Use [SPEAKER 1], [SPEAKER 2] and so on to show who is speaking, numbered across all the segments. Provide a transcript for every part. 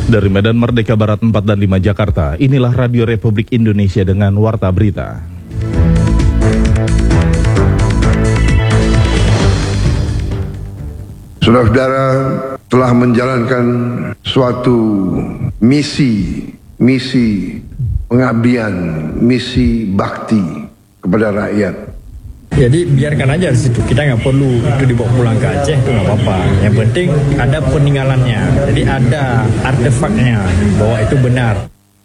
[SPEAKER 1] Dari Medan Merdeka Barat 4 dan 5 Jakarta, inilah Radio Republik Indonesia dengan Warta Berita.
[SPEAKER 2] Saudara-saudara telah menjalankan suatu misi pengabdian, misi bakti kepada rakyat.
[SPEAKER 3] Jadi biarkan aja di situ, kita nggak perlu itu dibawa pulang ke Aceh, itu nggak apa-apa. Yang penting ada peninggalannya, jadi ada artefaknya bahwa itu benar.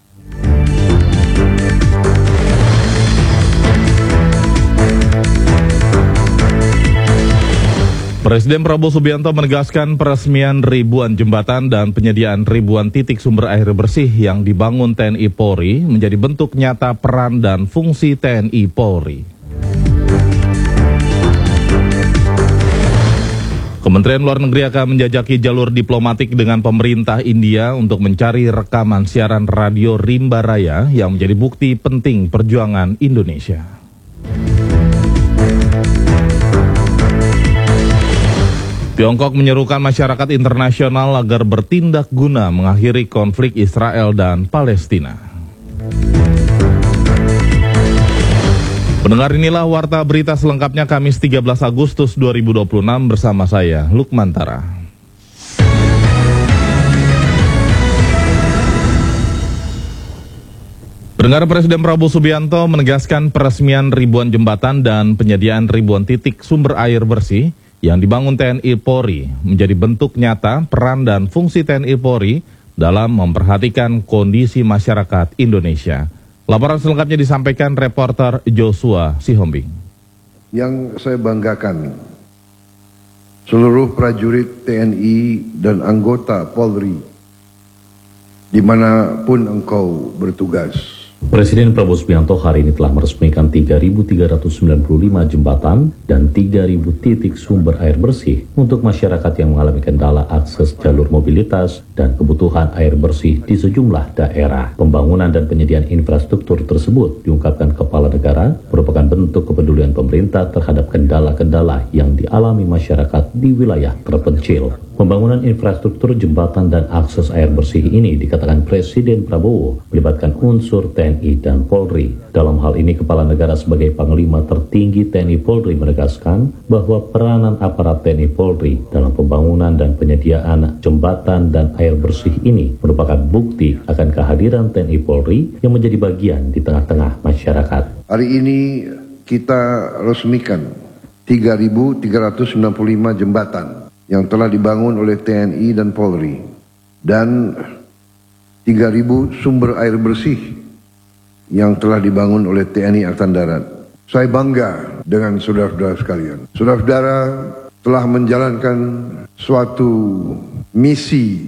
[SPEAKER 1] Presiden Prabowo Subianto menegaskan peresmian ribuan jembatan dan penyediaan ribuan titik sumber air bersih yang dibangun TNI Polri menjadi bentuk nyata peran dan fungsi TNI Polri. Kementerian Luar Negeri akan menjajaki jalur diplomatik dengan pemerintah India untuk mencari rekaman siaran radio Rimba Raya yang menjadi bukti penting perjuangan Indonesia. Tiongkok menyerukan masyarakat internasional agar bertindak guna mengakhiri konflik Israel dan Palestina. Pendengar, inilah Warta Berita selengkapnya Kamis 13 Agustus 2026 bersama saya, Lukman Tara. Pendengar, Presiden Prabowo Subianto menegaskan peresmian ribuan jembatan dan penyediaan ribuan titik sumber air bersih yang dibangun TNI Polri menjadi bentuk nyata peran dan fungsi TNI Polri dalam memperhatikan kondisi masyarakat Indonesia. Laporan selengkapnya disampaikan reporter Joshua Sihombing.
[SPEAKER 2] Yang saya banggakan, seluruh prajurit TNI dan anggota Polri, dimanapun engkau bertugas.
[SPEAKER 4] Presiden Prabowo Subianto hari ini telah meresmikan 3.395 jembatan dan 3.000 titik sumber air bersih untuk masyarakat yang mengalami kendala akses jalur mobilitas dan kebutuhan air bersih di sejumlah daerah. Pembangunan dan penyediaan infrastruktur tersebut, diungkapkan Kepala Negara, merupakan bentuk kepedulian pemerintah terhadap kendala-kendala yang dialami masyarakat di wilayah terpencil. Pembangunan infrastruktur jembatan dan akses air bersih ini dikatakan Presiden Prabowo melibatkan unsur TNI dan Polri. Dalam hal ini, Kepala Negara sebagai Panglima tertinggi TNI Polri menegaskan bahwa peranan aparat TNI Polri dalam pembangunan dan penyediaan jembatan dan air bersih ini merupakan bukti akan kehadiran TNI Polri yang menjadi bagian di tengah-tengah masyarakat.
[SPEAKER 2] Hari ini kita resmikan 3.395 jembatan yang telah dibangun oleh TNI dan Polri, dan 3.000 sumber air bersih yang telah dibangun oleh TNI Angkatan Darat. Saya bangga dengan saudara-saudara sekalian. Saudara-saudara telah menjalankan suatu misi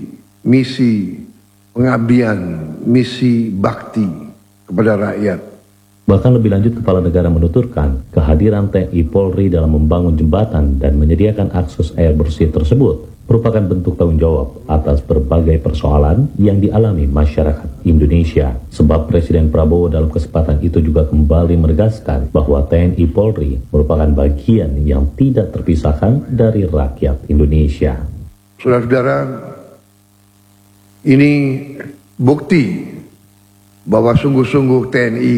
[SPEAKER 2] pengabdian, misi bakti kepada rakyat.
[SPEAKER 4] Bahkan lebih lanjut, Kepala Negara menuturkan kehadiran TNI Polri dalam membangun jembatan dan menyediakan akses air bersih tersebut merupakan bentuk tanggung jawab atas berbagai persoalan yang dialami masyarakat Indonesia. Sebab Presiden Prabowo dalam kesempatan itu juga kembali menegaskan bahwa TNI Polri merupakan bagian yang tidak terpisahkan dari rakyat Indonesia.
[SPEAKER 2] Saudara-saudara, ini bukti bahwa sungguh-sungguh TNI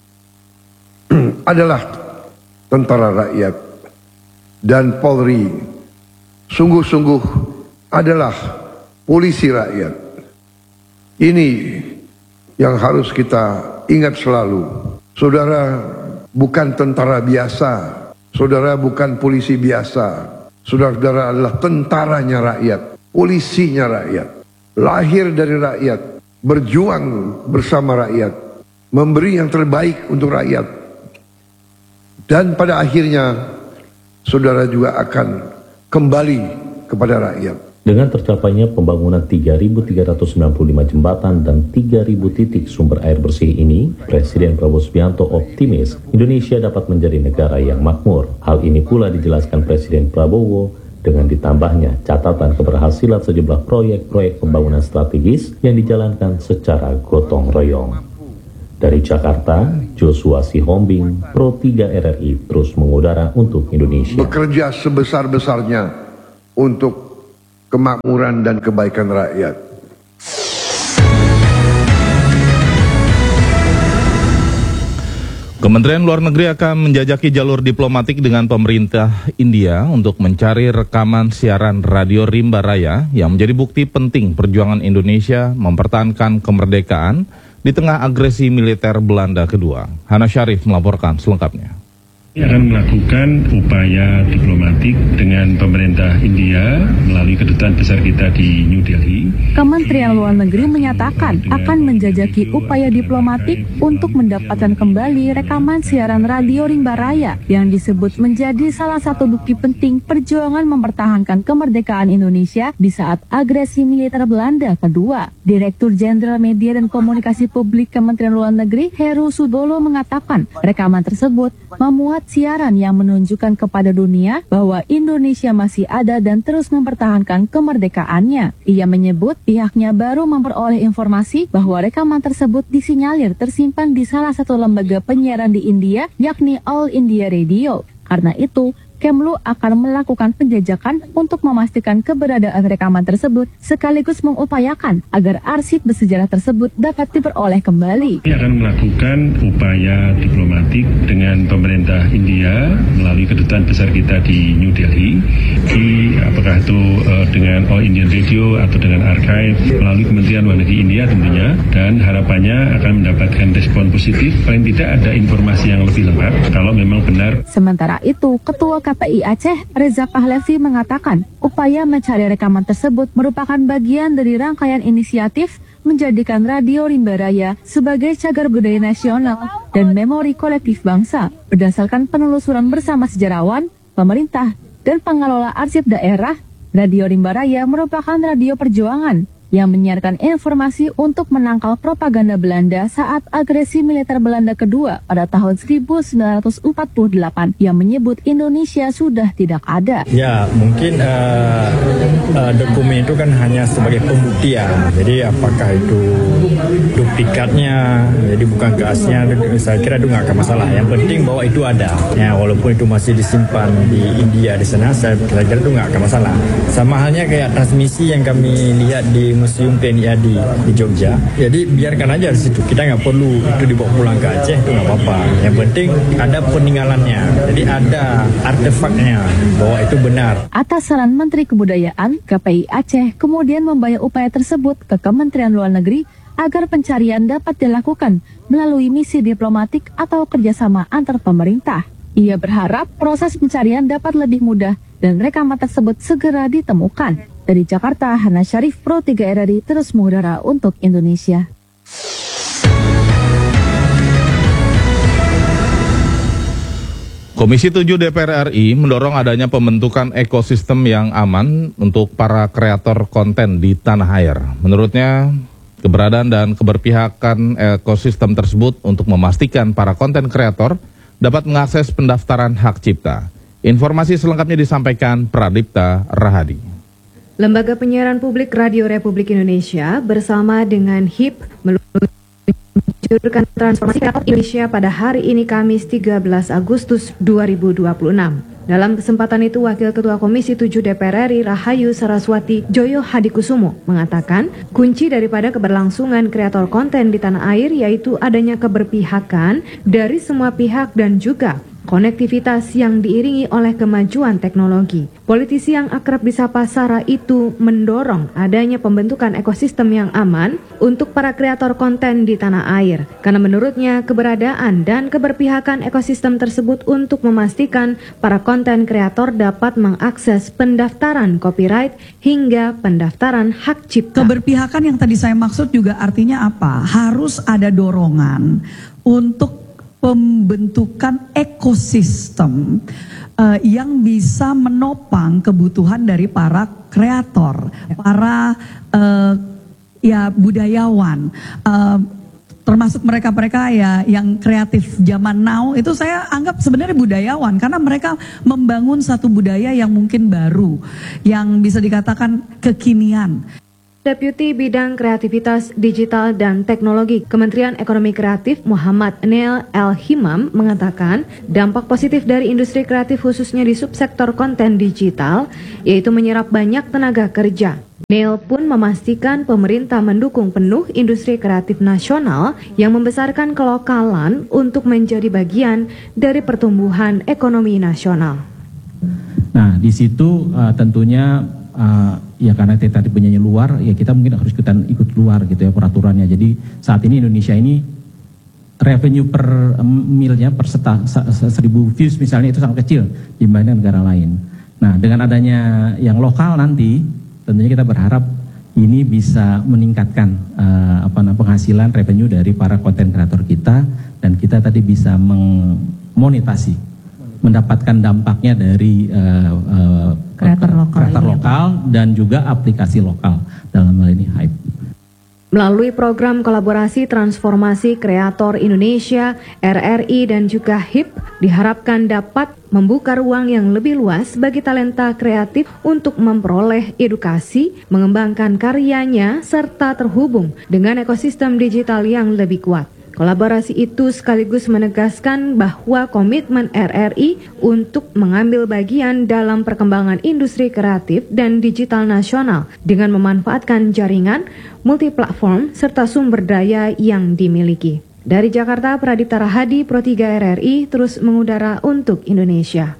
[SPEAKER 2] adalah tentara rakyat dan Polri sungguh-sungguh adalah polisi rakyat. Ini yang harus kita ingat selalu. Saudara bukan tentara biasa, saudara bukan polisi biasa, saudara-saudara adalah tentaranya rakyat, polisinya rakyat, lahir dari rakyat, berjuang bersama rakyat, memberi yang terbaik untuk rakyat. Dan pada akhirnya, saudara juga akan kembali kepada rakyat.
[SPEAKER 4] Dengan tercapainya pembangunan 3.395 jembatan dan 3.000 titik sumber air bersih ini, Presiden Prabowo Subianto optimis Indonesia dapat menjadi negara yang makmur. Hal ini pula dijelaskan Presiden Prabowo dengan ditambahnya catatan keberhasilan sejumlah proyek-proyek pembangunan strategis yang dijalankan secara gotong royong. Dari Jakarta, Joshua Sihombing, Pro 3 RRI terus mengudara untuk Indonesia.
[SPEAKER 2] Bekerja sebesar-besarnya untuk kemakmuran dan kebaikan rakyat.
[SPEAKER 1] Kementerian Luar Negeri akan menjajaki jalur diplomatik dengan pemerintah India untuk mencari rekaman siaran radio Rimba Raya yang menjadi bukti penting perjuangan Indonesia mempertahankan kemerdekaan di tengah agresi militer Belanda kedua. Hana Syarif melaporkan selengkapnya.
[SPEAKER 5] Akan melakukan upaya diplomatik dengan pemerintah India melalui kedutaan besar kita di New Delhi.
[SPEAKER 6] Kementerian Luar Negeri menyatakan akan menjajaki upaya diplomatik untuk mendapatkan kembali rekaman siaran radio Rimba Raya yang disebut menjadi salah satu bukti penting perjuangan mempertahankan kemerdekaan Indonesia di saat agresi militer Belanda kedua. Direktur Jenderal Media dan Komunikasi Publik Kementerian Luar Negeri Heru Sudolo mengatakan rekaman tersebut memuat siaran yang menunjukkan kepada dunia bahwa Indonesia masih ada dan terus mempertahankan kemerdekaannya. Ia menyebut pihaknya baru memperoleh informasi bahwa rekaman tersebut disinyalir tersimpan di salah satu lembaga penyiaran di India, yakni All India Radio. Karena itu, Kemlu akan melakukan penjajakan untuk memastikan keberadaan rekaman tersebut sekaligus mengupayakan agar arsip bersejarah tersebut dapat diperoleh kembali.
[SPEAKER 5] Akan melakukan upaya diplomatik dengan pemerintah India melalui kedutaan besar kita di New Delhi, apakah itu dengan All Indian Radio atau dengan Archive melalui Kementerian Luar Negeri India tentunya, dan harapannya akan mendapatkan respon positif. Paling tidak ada informasi yang lebih lengkap kalau memang benar.
[SPEAKER 6] Sementara itu, Ketua KPI Aceh, Reza Pahlevi mengatakan upaya mencari rekaman tersebut merupakan bagian dari rangkaian inisiatif menjadikan Radio Rimba Raya sebagai cagar budaya nasional dan memori kolektif bangsa. Berdasarkan penelusuran bersama sejarawan, pemerintah, dan pengelola arsip daerah, Radio Rimba Raya merupakan radio perjuangan yang menyiarkan informasi untuk menangkal propaganda Belanda saat agresi militer Belanda kedua pada tahun 1948 yang menyebut Indonesia sudah tidak ada.
[SPEAKER 3] Ya, mungkin dokumen itu kan hanya sebagai pembuktian. Jadi apakah itu duplikatnya, jadi bukan gasnya, saya kira itu nggak akan masalah. Yang penting bahwa itu ada. Ya, walaupun itu masih disimpan di India di sana, saya kira itu nggak akan masalah. Sama halnya kayak transmisi yang kami lihat di Museum TNI AD di Jogja. Jadi biarkan aja di situ. Kita nggak perlu itu dibawa pulang ke Aceh, itu nggak apa-apa. Yang penting ada peninggalannya. Jadi ada artefaknya bahwa itu benar.
[SPEAKER 6] Atas saran Menteri Kebudayaan, KPI Aceh kemudian membayar upaya tersebut ke Kementerian Luar Negeri agar pencarian dapat dilakukan melalui misi diplomatik atau kerjasama antar pemerintah. Ia berharap proses pencarian dapat lebih mudah dan rekaman tersebut segera ditemukan. Dari Jakarta, Hana Syarif, Pro 3 RRI terus mengudara untuk Indonesia.
[SPEAKER 1] Komisi 7 DPR RI mendorong adanya pembentukan ekosistem yang aman untuk para kreator konten di tanah air. Menurutnya, keberadaan dan keberpihakan ekosistem tersebut untuk memastikan para konten kreator dapat mengakses pendaftaran hak cipta. Informasi selengkapnya disampaikan Pradipta Rahadi.
[SPEAKER 7] Lembaga Penyiaran Publik Radio Republik Indonesia bersama dengan HIP meluncurkan transformasi kreator Indonesia pada hari ini Kamis 13 Agustus 2026. Dalam kesempatan itu, Wakil Ketua Komisi 7 DPR RI Rahayu Saraswati Joyo Hadikusumo mengatakan kunci daripada keberlangsungan kreator konten di tanah air yaitu adanya keberpihakan dari semua pihak dan juga konektivitas yang diiringi oleh kemajuan teknologi. Politisi yang akrab disapa Sarah itu mendorong adanya pembentukan ekosistem yang aman untuk para kreator konten di tanah air. Karena menurutnya keberadaan dan keberpihakan ekosistem tersebut untuk memastikan para konten kreator dapat mengakses pendaftaran copyright hingga pendaftaran hak cipta.
[SPEAKER 8] Keberpihakan yang tadi saya maksud juga artinya apa? Harus ada dorongan untuk pembentukan ekosistem yang bisa menopang kebutuhan dari para kreator, para budayawan, termasuk mereka-mereka ya yang kreatif zaman now itu saya anggap sebenarnya budayawan karena mereka membangun satu budaya yang mungkin baru, yang bisa dikatakan kekinian.
[SPEAKER 7] Deputi Bidang Kreativitas Digital dan Teknologi Kementerian Ekonomi Kreatif Muhammad Neil El Himam mengatakan dampak positif dari industri kreatif khususnya di subsektor konten digital yaitu menyerap banyak tenaga kerja. Neil pun memastikan pemerintah mendukung penuh industri kreatif nasional yang membesarkan kelokalan untuk menjadi bagian dari pertumbuhan ekonomi nasional.
[SPEAKER 9] Nah, di situ tentunya ya karena kita tadi penyanyi luar, ya kita mungkin harus ikut luar gitu ya peraturannya. Jadi saat ini Indonesia ini revenue per milnya per 1.000 views misalnya itu sangat kecil dibanding negara lain. Nah, dengan adanya yang lokal nanti tentunya kita berharap ini bisa meningkatkan penghasilan revenue dari para konten kreator kita, dan kita tadi bisa memonetasi, mendapatkan dampaknya dari kreator lokal dan juga aplikasi lokal dalam hal ini Hype.
[SPEAKER 7] Melalui program kolaborasi transformasi kreator Indonesia, RRI dan juga HIP diharapkan dapat membuka ruang yang lebih luas bagi talenta kreatif untuk memperoleh edukasi, mengembangkan karyanya, serta terhubung dengan ekosistem digital yang lebih kuat. Kolaborasi itu sekaligus menegaskan bahwa komitmen RRI untuk mengambil bagian dalam perkembangan industri kreatif dan digital nasional dengan memanfaatkan jaringan, multiplatform, serta sumber daya yang dimiliki. Dari Jakarta, Pradipta Rahadi, Pro 3 RRI terus mengudara untuk Indonesia.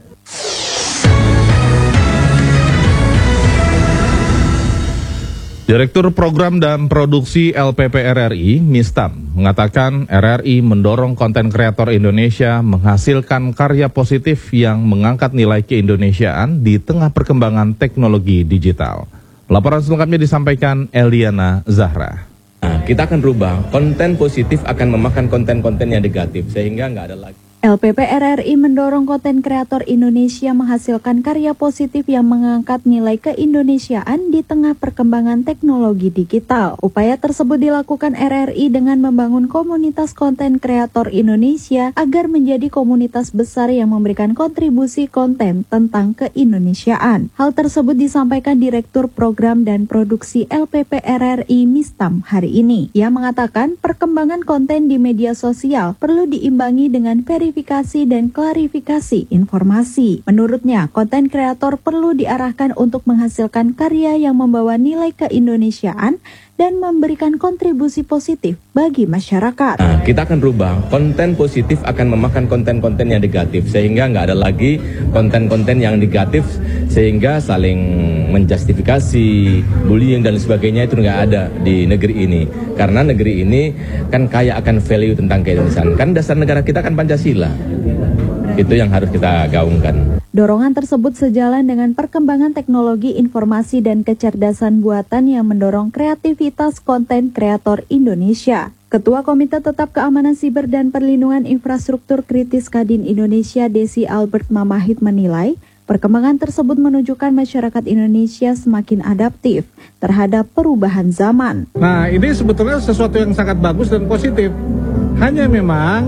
[SPEAKER 1] Direktur Program dan Produksi LPP RRI, Mistam, mengatakan RRI mendorong konten kreator Indonesia menghasilkan karya positif yang mengangkat nilai keindonesiaan di tengah perkembangan teknologi digital. Laporan selengkapnya disampaikan Eliana Zahra.
[SPEAKER 10] Nah, kita akan rubah, konten positif akan memakan konten-konten yang negatif, sehingga nggak ada lagi.
[SPEAKER 6] LPP RRI mendorong konten kreator Indonesia menghasilkan karya positif yang mengangkat nilai keindonesiaan di tengah perkembangan teknologi digital. Upaya tersebut dilakukan RRI dengan membangun komunitas konten kreator Indonesia agar menjadi komunitas besar yang memberikan kontribusi konten tentang keindonesiaan. Hal tersebut disampaikan Direktur Program dan Produksi LPP RRI Mistam hari ini. Ia mengatakan perkembangan konten di media sosial perlu diimbangi dengan verifikasi dan klarifikasi informasi. Menurutnya, konten kreator perlu diarahkan untuk menghasilkan karya yang membawa nilai keindonesiaan dan memberikan kontribusi positif bagi masyarakat.
[SPEAKER 10] Nah, kita akan rubah, konten positif akan memakan konten-konten yang negatif, sehingga nggak ada lagi konten-konten yang negatif, sehingga saling menjustifikasi, bullying dan sebagainya itu nggak ada di negeri ini. Karena negeri ini kan kaya akan value tentang keindonesiaan. Kan dasar negara kita kan Pancasila. Itu yang harus kita gaungkan.
[SPEAKER 6] Dorongan tersebut sejalan dengan perkembangan teknologi informasi dan kecerdasan buatan yang mendorong kreativitas konten kreator Indonesia. Ketua Komite Tetap Keamanan Siber dan Perlindungan Infrastruktur Kritis Kadin Indonesia, Desi Albert Mamahit menilai, perkembangan tersebut menunjukkan masyarakat Indonesia semakin adaptif terhadap perubahan zaman.
[SPEAKER 11] Nah, ini sebetulnya sesuatu yang sangat bagus dan positif. Hanya memang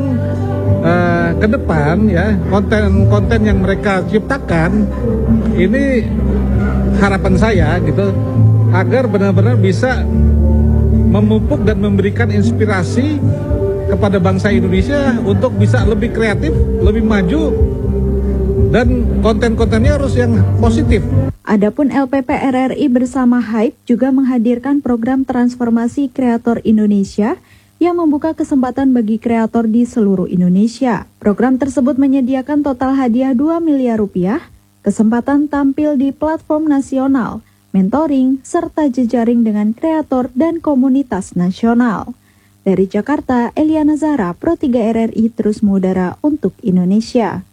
[SPEAKER 11] ke depan ya konten-konten yang mereka ciptakan ini harapan saya gitu agar benar-benar bisa memupuk dan memberikan inspirasi kepada bangsa Indonesia untuk bisa lebih kreatif, lebih maju, dan konten-kontennya harus yang positif.
[SPEAKER 6] Adapun LPP RRI bersama Hype juga menghadirkan program transformasi kreator Indonesia yang membuka kesempatan bagi kreator di seluruh Indonesia. Program tersebut menyediakan total hadiah 2 miliar rupiah, kesempatan tampil di platform nasional, mentoring, serta jejaring dengan kreator dan komunitas nasional. Dari Jakarta, Eliana Zahra, Pro 3 RRI terus mengudara untuk Indonesia.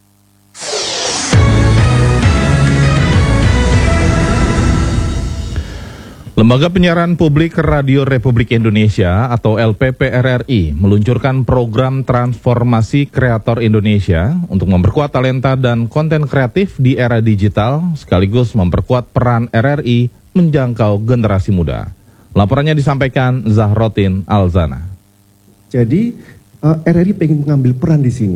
[SPEAKER 1] Lembaga Penyiaran Publik Radio Republik Indonesia atau LPP RRI meluncurkan program transformasi kreator Indonesia untuk memperkuat talenta dan konten kreatif di era digital sekaligus memperkuat peran RRI menjangkau generasi muda. Laporannya disampaikan Zahrotin Alzana.
[SPEAKER 12] Jadi RRI pengen mengambil peran di sini.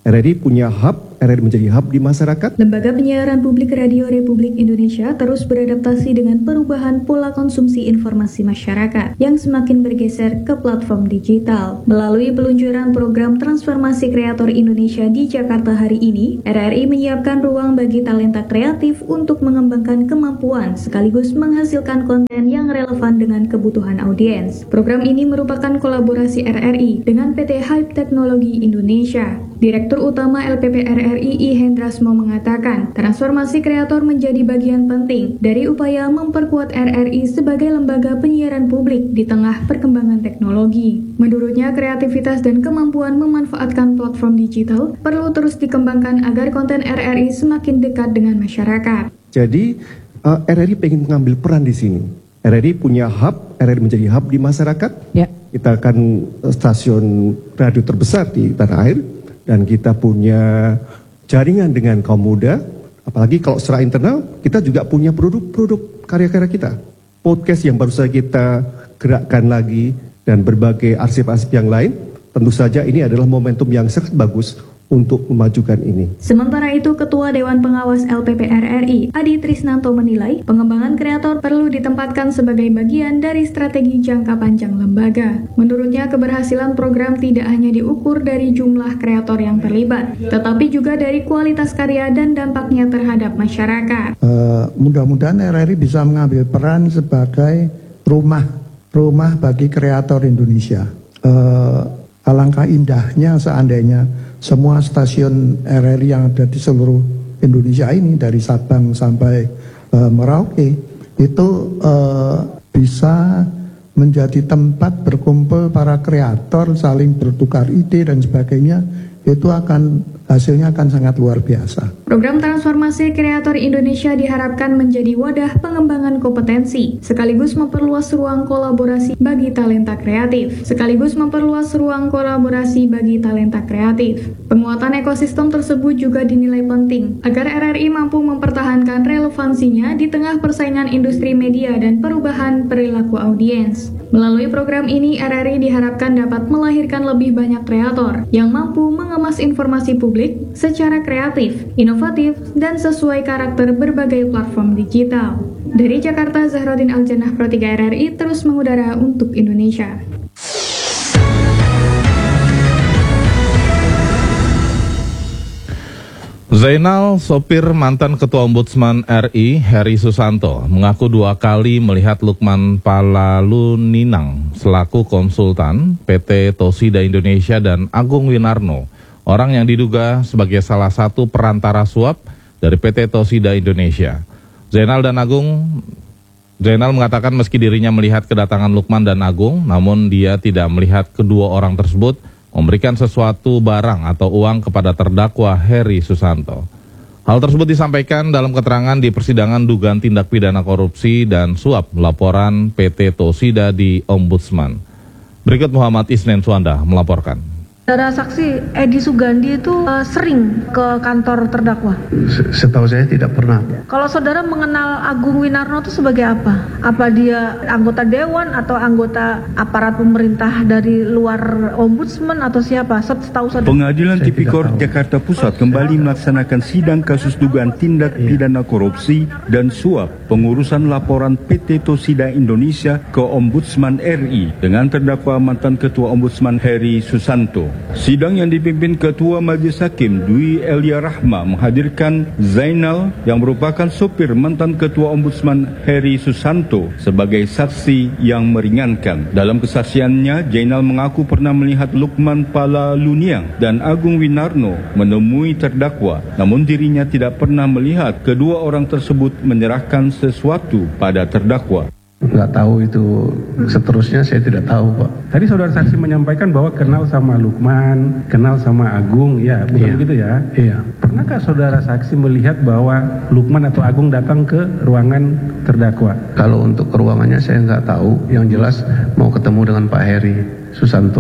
[SPEAKER 12] RRI punya hub, RRI menjadi hub di masyarakat.
[SPEAKER 13] Lembaga Penyiaran Publik Radio Republik Indonesia terus beradaptasi dengan perubahan pola konsumsi informasi masyarakat yang semakin bergeser ke platform digital. Melalui peluncuran program Transformasi Kreator Indonesia di Jakarta hari ini, RRI menyiapkan ruang bagi talenta kreatif untuk mengembangkan kemampuan sekaligus menghasilkan konten yang relevan dengan kebutuhan audiens. Program ini merupakan kolaborasi RRI dengan PT Hype Teknologi Indonesia. Direktur Utama LPP RRI I Hendrasmo mengatakan, transformasi kreator menjadi bagian penting dari upaya memperkuat RRI sebagai lembaga penyiaran publik di tengah perkembangan teknologi. Menurutnya, kreativitas dan kemampuan memanfaatkan platform digital perlu terus dikembangkan agar konten RRI semakin dekat dengan masyarakat.
[SPEAKER 12] Jadi, RRI ingin mengambil peran di sini. RRI punya hub, RRI menjadi hub di masyarakat.
[SPEAKER 8] Ya.
[SPEAKER 12] Kita akan stasiun radio terbesar di tanah air. Dan kita punya jaringan dengan kaum muda, apalagi kalau secara internal, kita juga punya produk-produk karya-karya kita. Podcast yang baru saja kita gerakkan lagi, dan berbagai arsip-arsip yang lain, tentu saja ini adalah momentum yang sangat bagus untuk memajukan ini.
[SPEAKER 13] Sementara itu, Ketua Dewan Pengawas LPP RRI, Adi Trisnanto menilai, pengembangan kreator perlu ditempatkan sebagai bagian dari strategi jangka panjang lembaga. Menurutnya, keberhasilan program tidak hanya diukur dari jumlah kreator yang terlibat, tetapi juga dari kualitas karya dan dampaknya terhadap masyarakat.
[SPEAKER 14] Mudah-mudahan RRI bisa mengambil peran sebagai rumah bagi kreator Indonesia. Alangkah indahnya seandainya semua stasiun RRI yang ada di seluruh Indonesia ini, dari Sabang sampai Merauke, itu bisa menjadi tempat berkumpul para kreator, saling bertukar ide dan sebagainya. Itu hasilnya akan sangat luar biasa.
[SPEAKER 13] Program Transformasi Kreator Indonesia diharapkan menjadi wadah pengembangan kompetensi, sekaligus memperluas ruang kolaborasi bagi talenta kreatif. Penguatan ekosistem tersebut juga dinilai penting agar RRI mampu mempertahankan relevansinya di tengah persaingan industri media dan perubahan perilaku audiens. Melalui program ini, RRI diharapkan dapat melahirkan lebih banyak kreator yang mampu mengemas informasi publik secara kreatif, inovatif, dan sesuai karakter berbagai platform digital. Dari Jakarta, Zahrodin Aljannah, Pro 3 RRI terus mengudara untuk Indonesia.
[SPEAKER 1] Zainal, sopir mantan Ketua Ombudsman RI, Heri Susanto, mengaku 2 kali melihat Lukman Palaluninang selaku konsultan PT Tosida Indonesia dan Agung Winarno, orang yang diduga sebagai salah satu perantara suap dari PT Tosida Indonesia. Zainal mengatakan meski dirinya melihat kedatangan Lukman dan Agung, namun dia tidak melihat kedua orang tersebut memberikan sesuatu barang atau uang kepada terdakwa Heri Susanto. Hal tersebut disampaikan dalam keterangan di persidangan dugaan tindak pidana korupsi dan suap laporan PT Tosida di Ombudsman. Berikut Muhammad Isnen Suanda melaporkan.
[SPEAKER 15] Saudara saksi Edi Sugandi itu sering ke kantor terdakwa?
[SPEAKER 2] Setahu saya tidak pernah.
[SPEAKER 15] Kalau saudara mengenal Agung Winarno itu sebagai apa? Apa dia anggota dewan atau anggota aparat pemerintah dari luar ombudsman atau siapa? Setahu saudara.
[SPEAKER 16] Pengadilan Tipikor Jakarta Pusat kembali melaksanakan sidang kasus dugaan tindak pidana korupsi dan suap pengurusan laporan PT Tosida Indonesia ke Ombudsman RI dengan terdakwa mantan Ketua Ombudsman Heri Susanto. Sidang yang dipimpin Ketua Majelis Hakim Dwi Elia Rahma menghadirkan Zainal yang merupakan sopir mantan Ketua Ombudsman Heri Susanto sebagai saksi yang meringankan. Dalam kesaksiannya, Zainal mengaku pernah melihat Lukman Palaluninang dan Agung Winarno menemui terdakwa, namun dirinya tidak pernah melihat kedua orang tersebut menyerahkan sesuatu pada terdakwa.
[SPEAKER 2] Nggak tahu itu, seterusnya saya tidak tahu, Pak.
[SPEAKER 17] Tadi saudara saksi menyampaikan bahwa kenal sama Lukman, kenal sama Agung, ya bukan begitu ya?
[SPEAKER 2] Iya.
[SPEAKER 17] Pernahkah saudara saksi melihat bahwa Lukman atau Agung datang ke ruangan terdakwa?
[SPEAKER 2] Kalau untuk ke ruangannya saya nggak tahu, yang jelas mau ketemu dengan Pak Heri Susanto.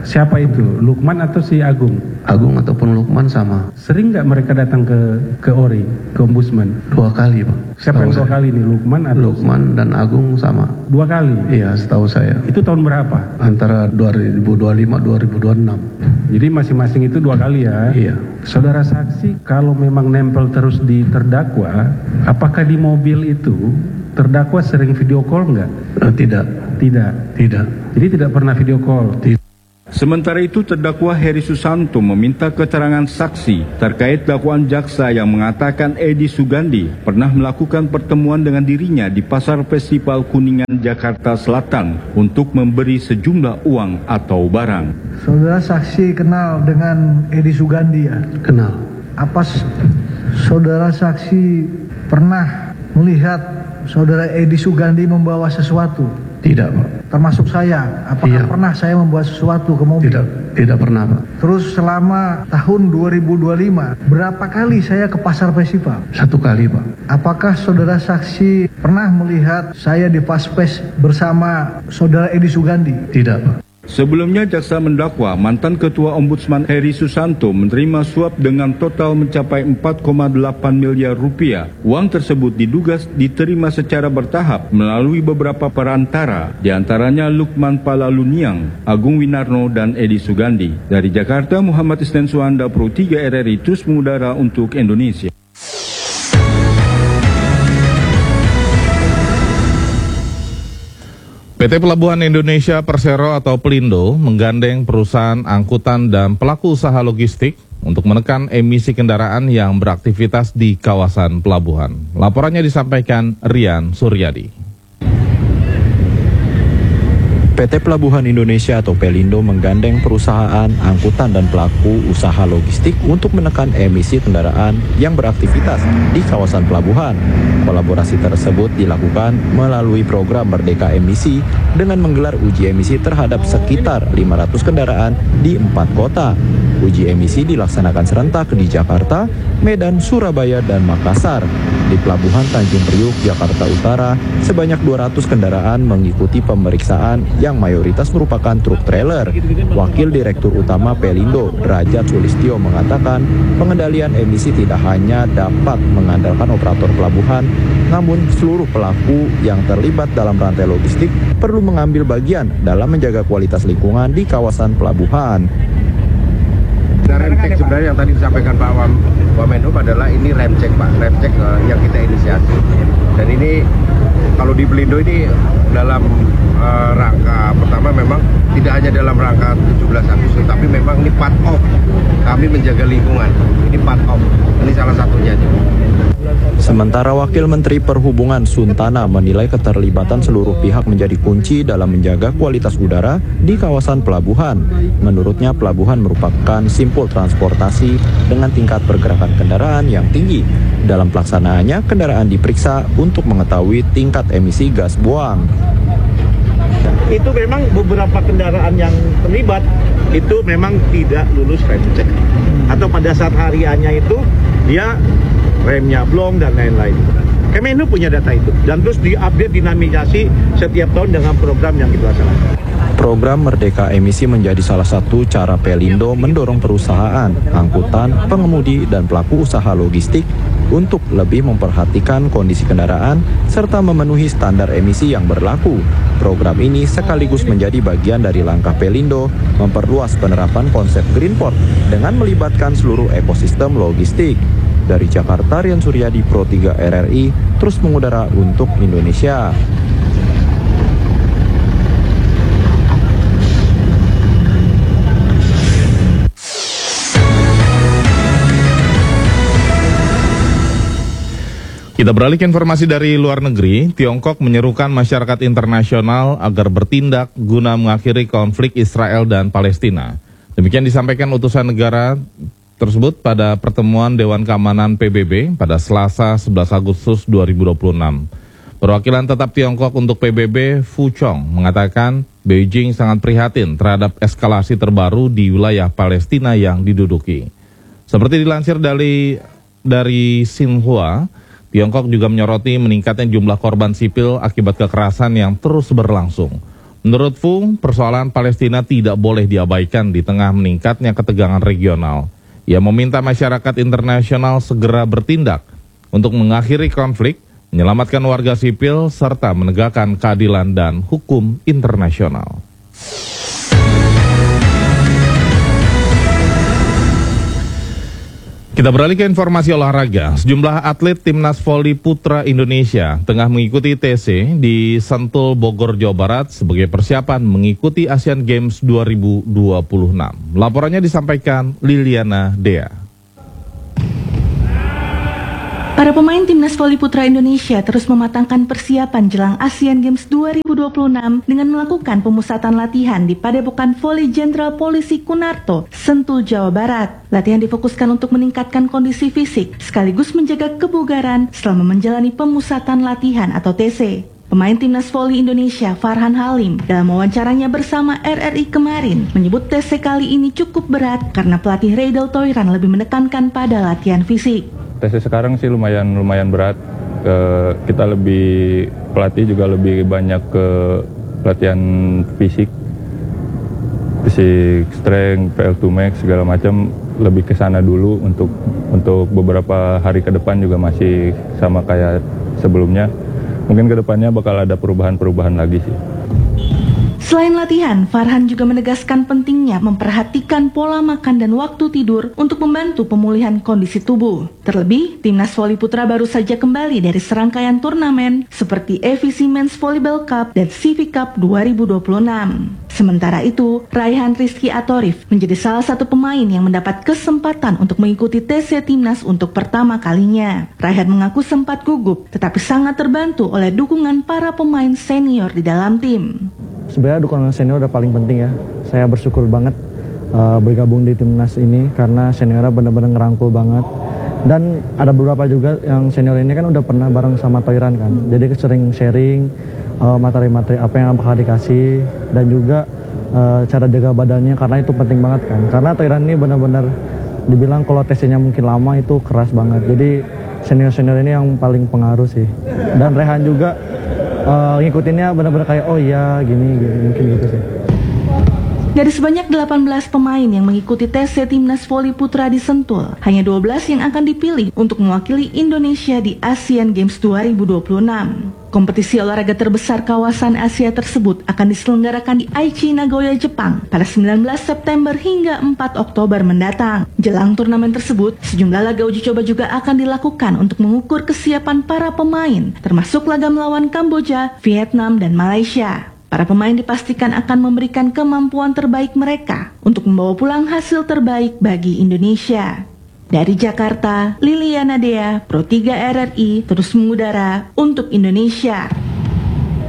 [SPEAKER 17] Siapa itu? Lukman atau si Agung?
[SPEAKER 2] Agung ataupun Lukman sama.
[SPEAKER 17] Sering nggak mereka datang ke ORI, ke Ombudsman?
[SPEAKER 2] 2 kali, Pak.
[SPEAKER 17] Siapa yang 2 kali nih? Lukman atau?
[SPEAKER 2] Lukman dan Agung sama.
[SPEAKER 17] 2 kali?
[SPEAKER 2] Iya, setahu saya.
[SPEAKER 17] Itu tahun berapa?
[SPEAKER 2] Antara 2025-2026.
[SPEAKER 17] Jadi masing-masing itu 2 kali ya?
[SPEAKER 2] Iya.
[SPEAKER 17] Saudara saksi, kalau memang nempel terus di terdakwa, apakah di mobil itu terdakwa sering video call nggak?
[SPEAKER 2] Tidak.
[SPEAKER 17] Tidak?
[SPEAKER 2] Tidak.
[SPEAKER 17] Jadi tidak pernah video call?
[SPEAKER 2] Tidak.
[SPEAKER 16] Sementara itu terdakwa Heri Susanto meminta keterangan saksi terkait dakwaan jaksa yang mengatakan Edi Sugandi pernah melakukan pertemuan dengan dirinya di Pasar Festival Kuningan, Jakarta Selatan untuk memberi sejumlah uang atau barang.
[SPEAKER 18] Saudara saksi kenal dengan Edi Sugandi ya?
[SPEAKER 2] Kenal.
[SPEAKER 18] Apa saudara saksi pernah melihat saudara Edi Sugandi membawa sesuatu?
[SPEAKER 2] Tidak, Pak.
[SPEAKER 18] Termasuk saya, apakah pernah saya membawa sesuatu ke mobil?
[SPEAKER 2] Tidak pernah, Pak.
[SPEAKER 18] Terus selama tahun 2025, berapa kali saya ke Pasar Festival?
[SPEAKER 2] 1 kali, Pak.
[SPEAKER 18] Apakah saudara saksi pernah melihat saya di Paspes bersama saudara Edi Sugandi?
[SPEAKER 2] Tidak, Pak.
[SPEAKER 16] Sebelumnya jaksa mendakwa mantan Ketua Ombudsman Heri Susanto menerima suap dengan total mencapai 4,8 miliar rupiah. Uang tersebut diduga diterima secara bertahap melalui beberapa perantara, diantaranya Lukman Palaluniang, Agung Winarno, dan Edi Sugandi. Dari Jakarta, Muhammad Isnan Suhanda, Pro 3 RRI, terus mengudara untuk Indonesia.
[SPEAKER 1] PT Pelabuhan Indonesia Persero atau Pelindo menggandeng perusahaan angkutan dan pelaku usaha logistik untuk menekan emisi kendaraan yang beraktivitas di kawasan pelabuhan. Laporannya disampaikan Rian Suryadi.
[SPEAKER 19] PT Pelabuhan Indonesia atau Pelindo menggandeng perusahaan angkutan dan pelaku usaha logistik untuk menekan emisi kendaraan yang beraktivitas di kawasan pelabuhan. Kolaborasi tersebut dilakukan melalui program Merdeka Emisi dengan menggelar uji emisi terhadap sekitar 500 kendaraan di 4 kota. Uji emisi dilaksanakan serentak di Jakarta, Medan, Surabaya, dan Makassar. Di Pelabuhan Tanjung Priuk, Jakarta Utara, sebanyak 200 kendaraan mengikuti pemeriksaan yang mayoritas merupakan truk trailer. Wakil Direktur Utama Pelindo, Derajat Sulistyo, mengatakan pengendalian emisi tidak hanya dapat mengandalkan operator pelabuhan, namun seluruh pelaku yang terlibat dalam rantai logistik perlu mengambil bagian dalam menjaga kualitas lingkungan di kawasan pelabuhan.
[SPEAKER 20] Rem cek sebenarnya yang tadi disampaikan Pak Wamenhub adalah ini rem cek, Pak, rem cek yang kita inisiasi. Dan ini kalau di Pelindo ini dalam rangka pertama memang tidak hanya dalam rangka 17 Agustus, tapi memang ini part of kami menjaga lingkungan. Ini part of, ini salah satunya.
[SPEAKER 19] Sementara Wakil Menteri Perhubungan Suntana menilai keterlibatan seluruh pihak menjadi kunci dalam menjaga kualitas udara di kawasan pelabuhan. Menurutnya pelabuhan merupakan simpul transportasi dengan tingkat pergerakan kendaraan yang tinggi. Dalam pelaksanaannya, kendaraan diperiksa untuk mengetahui tingkat emisi gas buang.
[SPEAKER 21] Itu memang beberapa kendaraan yang terlibat itu memang tidak lulus rem cek. Atau pada saat hariannya itu dia remnya blong dan lain-lain. Kemenhub punya data itu dan terus diupdate dinamisasi setiap tahun dengan program yang dilaksanakan.
[SPEAKER 19] Program Merdeka Emisi menjadi salah satu cara Pelindo mendorong perusahaan, angkutan, pengemudi, dan pelaku usaha logistik untuk lebih memperhatikan kondisi kendaraan serta memenuhi standar emisi yang berlaku. Program ini sekaligus menjadi bagian dari langkah Pelindo memperluas penerapan konsep Greenport dengan melibatkan seluruh ekosistem logistik. Dari Jakarta, Rian Suryadi, Pro 3 RRI, terus mengudara untuk Indonesia.
[SPEAKER 1] Kita beralih ke informasi dari luar negeri. Tiongkok menyerukan masyarakat internasional agar bertindak guna mengakhiri konflik Israel dan Palestina. Demikian disampaikan utusan negara tersebut pada pertemuan Dewan Keamanan PBB pada Selasa 11 Agustus 2026. Perwakilan tetap Tiongkok untuk PBB, Fu Chong, mengatakan Beijing sangat prihatin terhadap eskalasi terbaru di wilayah Palestina yang diduduki. Seperti dilansir dari Xinhua, Tiongkok juga menyoroti meningkatnya jumlah korban sipil akibat kekerasan yang terus berlangsung. Menurut Fu, persoalan Palestina tidak boleh diabaikan di tengah meningkatnya ketegangan regional. Ia meminta masyarakat internasional segera bertindak untuk mengakhiri konflik, menyelamatkan warga sipil, serta menegakkan keadilan dan hukum internasional. Kita beralih ke informasi olahraga. Sejumlah atlet Timnas Voli Putra Indonesia tengah mengikuti TC di Sentul, Bogor, Jawa Barat sebagai persiapan mengikuti Asian Games 2026. Laporannya disampaikan Liliana Dea.
[SPEAKER 4] Para pemain Timnas Voli Putra Indonesia terus mematangkan persiapan jelang Asian Games 2026 dengan melakukan pemusatan latihan di Padepokan Voli Jenderal Polisi Kunarto, Sentul, Jawa Barat. Latihan difokuskan untuk meningkatkan kondisi fisik sekaligus menjaga kebugaran selama menjalani pemusatan latihan atau TC. Pemain Timnas Voli Indonesia Farhan Halim dalam wawancaranya bersama RRI kemarin menyebut TC kali ini cukup berat karena pelatih Reidel Toiran lebih menekankan pada latihan fisik.
[SPEAKER 22] TC sekarang sih lumayan berat. Kita pelatih juga lebih banyak ke latihan fisik, strength, PL2 max segala macam, lebih ke sana dulu untuk beberapa hari ke depan juga masih sama kayak sebelumnya. Mungkin ke depannya bakal ada perubahan lagi sih.
[SPEAKER 4] Selain latihan, Farhan juga menegaskan pentingnya memperhatikan pola makan dan waktu tidur untuk membantu pemulihan kondisi tubuh. Terlebih, Timnas Voli Putra baru saja kembali dari serangkaian turnamen seperti EVC Men's Volleyball Cup dan CV Cup 2026. Sementara itu, Raihan Rizky Atorif menjadi salah satu pemain yang mendapat kesempatan untuk mengikuti TC Timnas untuk pertama kalinya. Raihan mengaku sempat gugup, tetapi sangat terbantu oleh dukungan para pemain senior di dalam tim.
[SPEAKER 23] Sebenarnya dukungan senior udah paling penting ya. Saya bersyukur banget bergabung di timnas ini karena seniornya benar-benar ngerangkul banget. Dan ada beberapa juga yang senior ini kan udah pernah bareng sama Toiran kan. Jadi sering sharing materi-materi apa yang bakal dikasih dan juga cara jaga badannya karena itu penting banget kan. Karena Toiran ini benar-benar dibilang kalau tesnya mungkin lama itu keras banget. Jadi senior-senior ini yang paling pengaruh sih. Dan Rehan juga ngikutinnya benar-benar kayak oh iya gini mungkin gitu sih.
[SPEAKER 4] Dari sebanyak 18 pemain yang mengikuti TC Timnas Voli Putra di Sentul, hanya 12 yang akan dipilih untuk mewakili Indonesia di Asian Games 2026. Kompetisi olahraga terbesar kawasan Asia tersebut akan diselenggarakan di Aichi, Nagoya, Jepang pada 19 September hingga 4 Oktober mendatang. Jelang turnamen tersebut, sejumlah laga uji coba juga akan dilakukan untuk mengukur kesiapan para pemain, termasuk laga melawan Kamboja, Vietnam, dan Malaysia. Para pemain dipastikan akan memberikan kemampuan terbaik mereka untuk membawa pulang hasil terbaik bagi Indonesia. Dari Jakarta, Liliana Dea, Pro 3 RRI, terus mengudara untuk Indonesia.